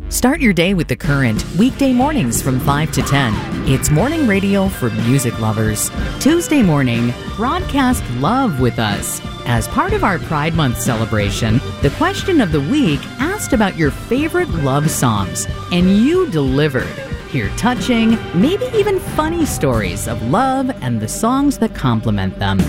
Start your day with The Current, weekday mornings from 5 to 10. It's morning radio for music lovers. Tuesday morning, broadcast love with us. As part of our Pride Month celebration, the question of the week asked about your favorite love songs, and you delivered. Hear touching, maybe even funny stories of love and the songs that complement them.